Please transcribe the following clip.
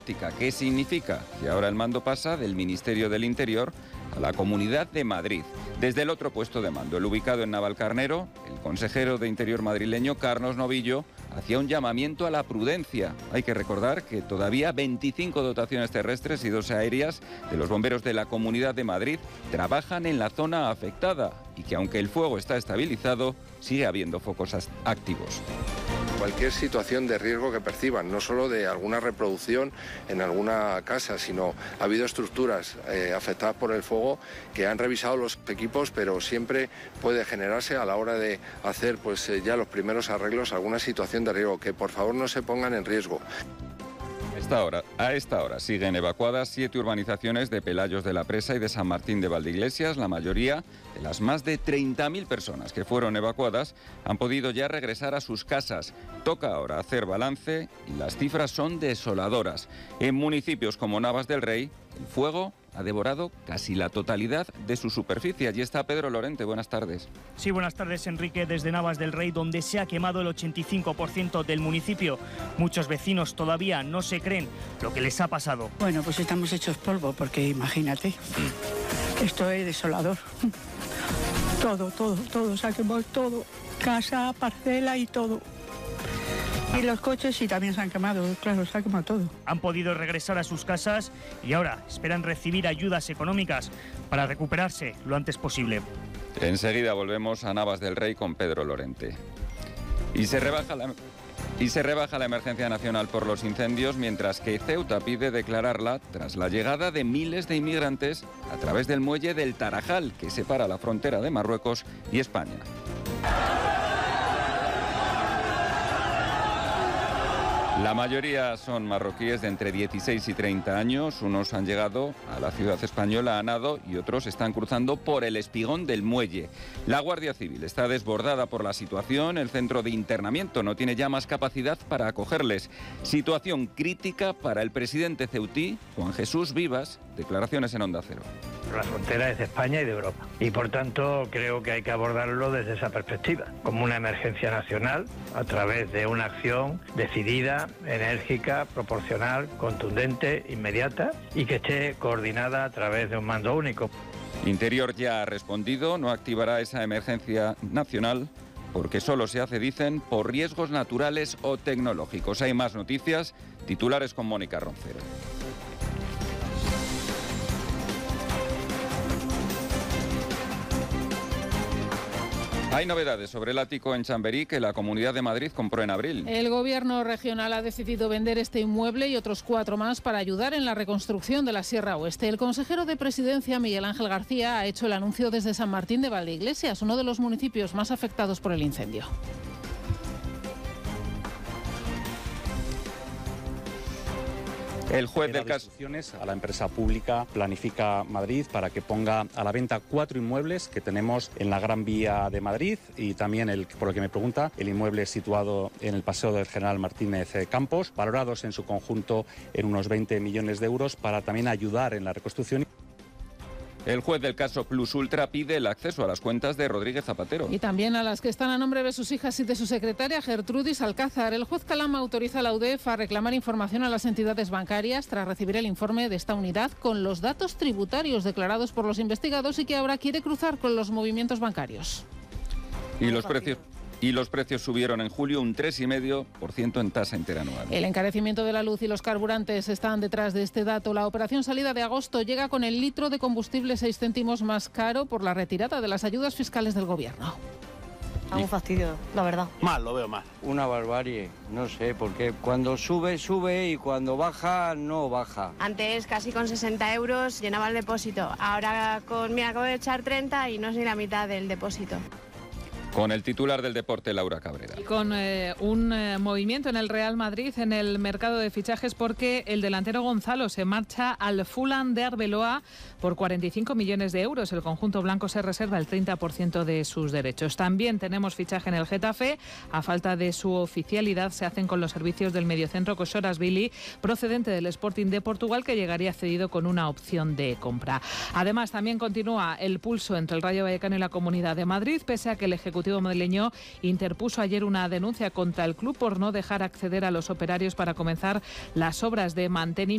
¿Qué significa? Que ahora el mando pasa del Ministerio del Interior a la Comunidad de Madrid. Desde el otro puesto de mando, el ubicado en Navalcarnero, el consejero de Interior madrileño, Carlos Novillo, hacía un llamamiento a la prudencia. Hay que recordar que todavía 25 dotaciones terrestres y 2 aéreas de los bomberos de la Comunidad de Madrid trabajan en la zona afectada y que aunque el fuego está estabilizado, sigue habiendo focos activos. Cualquier situación de riesgo que perciban, no solo de alguna reproducción en alguna casa, sino ha habido estructuras afectadas por el fuego que han revisado los equipos, pero siempre puede generarse a la hora de hacer ya los arreglos alguna situación de riesgo, que por favor no se pongan en riesgo. A esta hora siguen evacuadas 7 urbanizaciones de Pelayos de la Presa y de San Martín de Valdeiglesias. La mayoría de las más de 30.000 personas que fueron evacuadas han podido ya regresar a sus casas. Toca ahora hacer balance y las cifras son desoladoras. En municipios como Navas del Rey, el fuego ha devorado casi la totalidad de su superficie. Allí está Pedro Lorente. Buenas tardes. Sí, buenas tardes, Enrique, desde Navas del Rey, donde se ha quemado el 85% del municipio. Muchos vecinos todavía no se creen lo que les ha pasado. Bueno, pues estamos hechos polvo, porque imagínate, esto es desolador. Todo, se ha quemado todo. Casa, parcela y todo. Y los coches sí también se han quemado, claro, se ha quemado todo. Han podido regresar a sus casas y ahora esperan recibir ayudas económicas para recuperarse lo antes posible. Enseguida volvemos a Navas del Rey con Pedro Lorente. Y se rebaja la emergencia nacional por los incendios, mientras que Ceuta pide declararla tras la llegada de miles de inmigrantes a través del muelle del Tarajal, que separa la frontera de Marruecos y España. La mayoría son marroquíes de entre 16 y 30 años. Unos han llegado a la ciudad española a nado y otros están cruzando por el espigón del muelle. La Guardia Civil está desbordada por la situación. El centro de internamiento no tiene ya más capacidad para acogerles. Situación crítica para el presidente ceutí, Juan Jesús Vivas. Declaraciones en Onda Cero. La frontera es de España y de Europa. Y por tanto creo que hay que abordarlo desde esa perspectiva, como una emergencia nacional, a través de una acción decidida, enérgica, proporcional, contundente, inmediata y que esté coordinada a través de un mando único. Interior ya ha respondido, no activará esa emergencia nacional porque solo se hace, dicen, por riesgos naturales o tecnológicos. Hay más noticias, titulares con Mónica Roncero. Hay novedades sobre el ático en Chamberí que la Comunidad de Madrid compró en abril. El gobierno regional ha decidido vender este inmueble y otros 4 más para ayudar en la reconstrucción de la Sierra Oeste. El consejero de Presidencia, Miguel Ángel García, ha hecho el anuncio desde San Martín de Valdeiglesias, uno de los municipios más afectados por el incendio. El juez del caso a la empresa pública Planifica Madrid para que ponga a la venta 4 inmuebles que tenemos en la Gran Vía de Madrid y también, por lo que me pregunta, el inmueble situado en el Paseo del General Martínez Campos, valorados en su conjunto en unos 20 millones de euros para también ayudar en la reconstrucción. El juez del caso Plus Ultra pide el acceso a las cuentas de Rodríguez Zapatero. Y también a las que están a nombre de sus hijas y de su secretaria, Gertrudis Alcázar. El juez Calama autoriza a la UDEF a reclamar información a las entidades bancarias tras recibir el informe de esta unidad con los datos tributarios declarados por los investigados y que ahora quiere cruzar con los movimientos bancarios. Y los precios subieron en julio un 3,5% en tasa interanual. El encarecimiento de la luz y los carburantes están detrás de este dato. La operación salida de agosto llega con el litro de combustible 6 céntimos más caro por la retirada de las ayudas fiscales del gobierno. Un fastidio, la verdad. Mal, lo veo mal. Una barbarie, no sé, porque cuando sube, sube y cuando baja, no baja. Antes casi con 60 euros llenaba el depósito. Ahora acabo de echar 30 y no es ni la mitad del depósito. Con el titular del deporte, Laura Cabrera. Y con un movimiento en el Real Madrid en el mercado de fichajes porque el delantero Gonzalo se marcha al Fulham de Arbeloa por 45 millones de euros. El conjunto blanco se reserva el 30% de sus derechos. También tenemos fichaje en el Getafe. A falta de su oficialidad se hacen con los servicios del mediocentro Kosorasvili, procedente del Sporting de Portugal, que llegaría cedido con una opción de compra. Además, también continúa el pulso entre el Rayo Vallecano y la Comunidad de Madrid, pese a que el Ejecutivo madrileño interpuso ayer una denuncia contra el club por no dejar acceder a los operarios para comenzar las obras de mantenimiento.